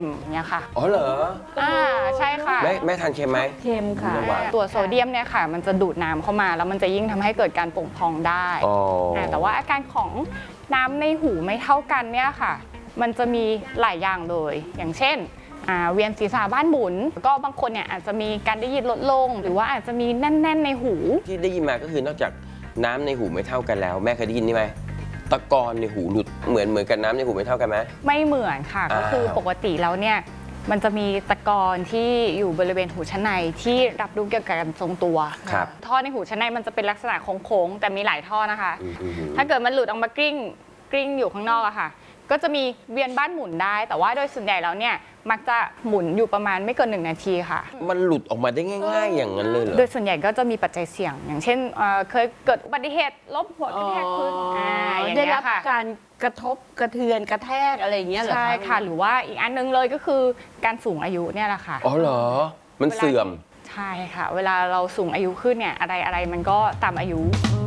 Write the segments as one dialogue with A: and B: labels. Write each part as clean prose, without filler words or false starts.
A: เนี่ยค่ะ
B: อ๋อเหรอ
A: ใช่ค่ะ
B: แม่ทานเค็มไหม
C: เค็มค่ะ
A: ตัวโซเดียมเนี่ยค่ะมันจะดูดน้ำเข้ามาแล้วมันจะยิ่งทำให้เกิดการโป่งพองได้แต่ว่าอาการของน้ำในหูไม่เท่ากันเนี่ยค่ะมันจะมีหลายอย่างเลยอย่างเช่นเวียนศีรษะบ้านหมุนก็บางคนเนี่ยอาจจะมีการได้ยินลดลงหรือว่าอาจจะมีแน่นๆในหู
B: ที่ได้ยินมาก็คือนอกจากน้ำในหูไม่เท่ากันแล้วแม่เคยได้ยินนี่ไหมตะกอนในหูหลุดเหมือนกันน้ำในหูไม่เท่ากันไหม
A: ไม่เหมือนค่ะก็คือปกติแล้วเนี่ยมันจะมีตะกอนที่อยู่บริเวณหูชั้นในที่รับรู้เกี่ยวกับการทรงตัวท่อในหูชั้นในมันจะเป็นลักษณะโค้งๆแต่มีหลายท่อนะคะถ้าเกิดมันหลุดออกมากลิ้งอยู่ข้างนอกอะค่ะก็จะมีเวียนบ้านหมุนได้แต่ว่าโดยส่วนใหญ่แล้วเนี่ยมักจะหมุนอยู่ประมาณไม่เกิน1 นาทีค่ะ
B: มันหลุดออกมาได้ง่ายๆอย่างนั้นเลยเหรอ
A: โดยส่วนใหญ่ก็จะมีปัจจัยเสี่ยงอย่างเช่นเคยเกิดอุบัติเหตุล้มหัวกระแทกพื้น
C: ได้รับการกระทบกระเทือนกระแทกอะไรอย่างเงี้ยเหรอ
A: ใช่ค่ะหรือว่าอีกอันนึงเลยก็คือการสูงอายุเนี่ยแหละค่ะ
B: อ๋อเหรอมันเสื่อม
A: ใช่ค่ะเวลาเราสูงอายุขึ้นเนี่ยอะไรมันก็ตามอายุ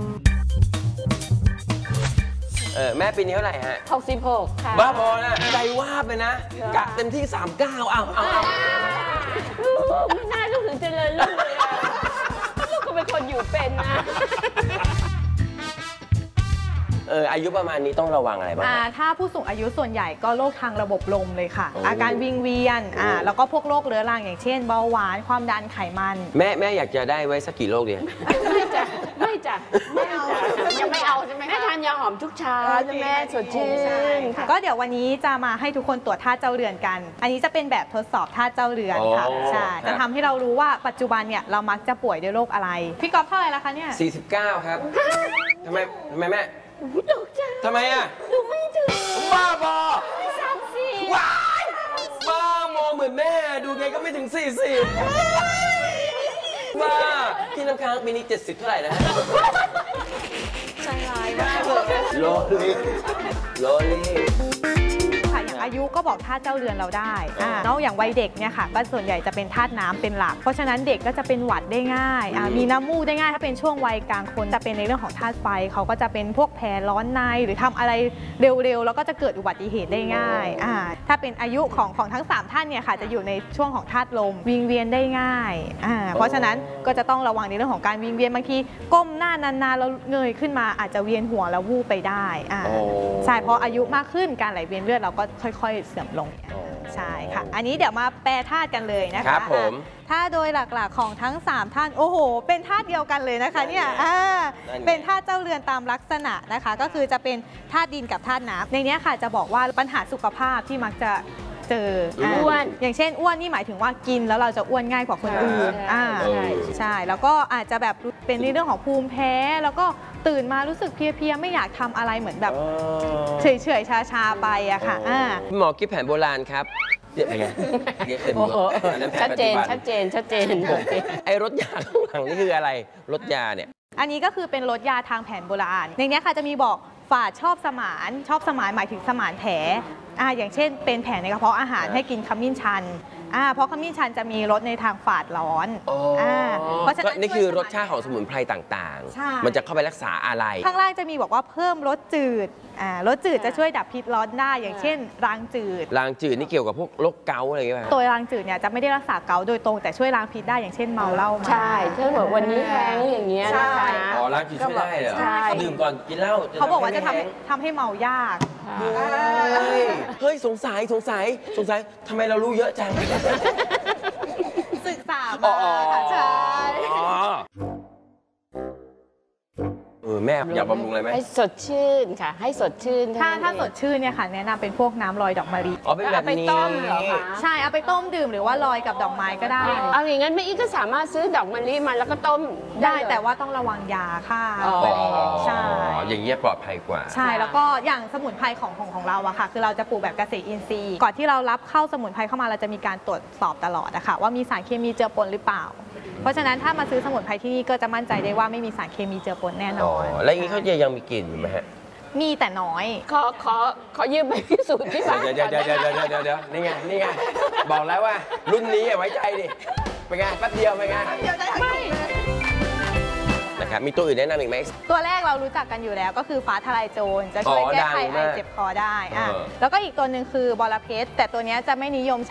B: แม่ปีนี้เท่าไหร่ฮะ
C: 66 ค่ะ
B: บ้าบอนะใจว่าไปนะกะเต็มที่39เอา
C: ไม่น่าลูกถึงเจริญลูกเลยลูกก็เป็นคนอยู่เป็นนะ
B: อายุประมาณนี้ต้องระวังอะไรบ้าง
D: ถ้าผู้สูงอายุส่วนใหญ่ก็โรคทางระบบลมเลยค่ะอาการวิงเวียนแล้วก็พวกโรคเรื้อรังอย่างเช่นเบาหวานความดันไขมัน
B: แม่อยากจะได้ไว้สักกี่โรคดี
C: ไม่จ้ะ
A: ยังไม่เอาใช่ไหม
C: แม่ทานยาหอมทุกเช้าจะแม่สดชื่น
D: ก็เดี๋ยววันนี้จะมาให้ทุกคนตรวจธาตุเจ้าเรือนกันอันนี้จะเป็นแบบทดสอบธาตุเจ้าเรือนค่ะใช่จะทำให้เรารู้ว่าปัจจุบันเนี่ยเรามักจะป่วยด้วยโรคอะไรพี่ก๊อฟเท่าไหร่ละคะเนี่ย
B: 49ครับทำไมแม่
C: ตกใจ
B: ทำไมอ่ะ
C: ดูไม่ถึง
B: บ้าบอ
C: 30
B: ว้ายบ้ามองเหมือนแม่ดูไงก็ไม่ถึง40บ้าพี่น้ำค้างปีนี้70เท่าไหร่นะ
D: ใจร้ายมาก
B: โลลี่
D: ค่ะอย่างอายุก็บอกธาตุเจ้าเรือนเราได้นอกอย่างวัยเด็กเนี่ยค่ะก็ส่วนใหญ่จะเป็นธาตุน้ำเป็นหลักเพราะฉะนั้นเด็กก็จะเป็นหวัดได้ง่ายมีน้ำมูกได้ง่ายถ้าเป็นช่วงวัยกลางคนจะเป็นในเรื่องของธาตุไฟเขาก็จะเป็นพวกแผลร้อนในหรือทำอะไรเร็วๆแล้วก็จะเกิดอุบัติเหตุได้ง่ายถ้าเป็นอายุของทั้ง3ท่านเนี่ยค่ะจะอยู่ในช่วงของธาตุลมวิงเวียนได้ง่ายเพราะฉะนั้นก็จะต้องระวังในเรื่องของการวิงเวียนบางทีก้มหน้านานๆแล้วเงยขึ้นมาอาจจะเวียนหัวแล้ววูบไปได้ใช่เพราะอายุมากขึ้นการไหลเวียนเลือดเราก็ค่อยๆเสื่อมลงใช่ค่ะอันนี้เดี๋ยวมาแปลธาตุกันเลยนะคะ
B: ครับผม
D: ถ้าโดยหลักๆของทั้ง3ท่านโอ้โหเป็นธาตุเดียวกันเลยนะคะเนี่ยเป็นธาตุเจ้าเรือนตามลักษณะนะคะก็คือจะเป็นธาตุดินกับธาตุน้ำในนี้ค่ะจะบอกว่าปัญหาสุขภาพที่มักจะเจอ
C: อ้วน
D: อย่างเช่นอ้วนนี่หมายถึงว่ากินแล้วเราจะอ้วนง่ายกว่าคนอื่นใช่แล้วก็อาจจะแบบเป็นในเรื่องของภูมิแพ้แล้วก็ตื่นมารู้สึกเพลียๆไม่อยากทำอะไรเหมือนแบบเฉยๆชาๆไปอะค่ะ
B: หมอคิดแผนโบราณครับเดี๋ยวไง
C: ชัดเจน
B: ไอ้รถยาข้างหลังนี่คืออะไรรถยาเนี่ย
D: อันนี้ก็คือเป็นรถยาทางแผนโบราณในนี้ค่ะจะมีบอกฝาดชอบสมานหมายถึงสมานแผลอย่างเช่นเป็นแผลในกระเพาะอาหารให้กินขมิ้นชันเพราะขมิ้นชันจะมีรสในทางฝาดร้อน
B: เพราะฉะนั้นนี่คือรสชาติของสมุนไพรต่างๆมันจะเข้าไปรักษาอะไร
D: ข้างล่างจะมีบอกว่าเพิ่มรสจืดรสจืดจะช่วยดับพิษร้อนได้อย่างเช่นรางจืด
B: นี่เกี่ยวกับพวกโรคเกาต์อะไรอย่างเงี้ย
D: ตัวรางจืดเนี่ยจะไม่ได้รักษาเกาต์โดยตรงแต่ช่วยล้างพิษได้อย่างเช่นเมาเหล้ามา
C: ใช่ถ้าแบบวันนี้แห้งอย่างเงี้ยนะคะ
B: ล้างจืดช่วยได้เหรอดื่มก่อนกินเหล้า
D: เขาบอกว่าจะทำให้เมายาก
B: เฮ้ยสงสัยทำไมเรารู้เยอะจัง
D: ศึกษามาค่ะใช่
B: แม่อยากบำรุงอะไรไหม
C: ให้สดชื่นค่ะให้สดชื่น
D: ถ้าสดชื่นเนี่ยค่ะแนะนำเป็นพวกน้ำลอยดอกมะลิ
B: เป็นแบบนี้
C: ต้มเหรอคะ
D: ใช่เอาไปต้มดื่มหรือว่าลอยกับดอกไม้ก็ได้
C: เอาอย่างนั้นแม่อีก็สามารถซื้อดอกมะลิมาแล้วก็ต้ม
D: ได้แต่ว่าต้องระวังยาค่ะใช่
B: อย่างเงี้ยปลอดภัยกว่า
D: ใช่แล้วก็อย่างสมุนไพรของเราอะค่ะคือเราจะปลูกแบบเกษตรอินทรีย์ก่อนที่เรารับเข้าสมุนไพรเข้ามาเราจะมีการตรวจสอบตลอดนะคะว่ามีสารเคมีเจือปนหรือเปล่าเพราะฉะนั้นถ้ามาซื้อสมุนไพรที่นี่ก็จะมั่นใจได้ว่าไม่มีสารเคมีเจือปนแน่นอน
B: แล้วอย่างนี้เขายังมีกลิ่นอยู่ไหมฮะ
D: มีแต่น้อย
C: ขอยืมไปพิสูจน์ที่บ้าน
B: เดี๋ยวนี่ไงบอกแล้วว่ารุ่นนี้ไว้ใจดิเป็นไงแป๊บเดียวเป็นไง
D: ไม่
B: นะครับมีตัวอื่นแนะนำอีกไหม
D: ตัวแรกเรารู้จักกันอยู่แล้วก็คือฟ้าทลายโจรจะช่วยแก้ไขไอเจ็บคอได้แล้วก็อีกตัวหนึ่งคือบอระเพ็ดแต่ตัวนี้จะไม่นิยม